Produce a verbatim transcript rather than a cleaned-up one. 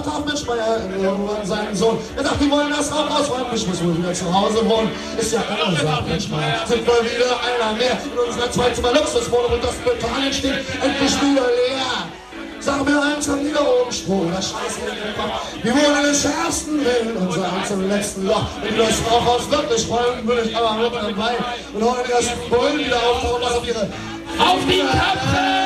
Vater auf Mensch Meier irgendwann seinen Sohn. Er sagt, die wollen das Rauch ausräumen, ich muss wohl wieder zu Hause wohnen. Ist ja klar, sagt Mensch Meier, sind wohl wieder einer mehr in unserer Zwei-Zimmer-Luxuswohnung und das Beton steht endlich wieder leer. Sag mir eins am Niederobenspruch, das Scheiß in den Kopf. Wir wurden den schärfsten Willen und sagen zum letzten Loch. Wenn das Rauchhaus wirklich wollen, würde ich aber mit dabei. Und heute erst Bullen wieder auftauchen, was auf ihre... Auf die Köpfe!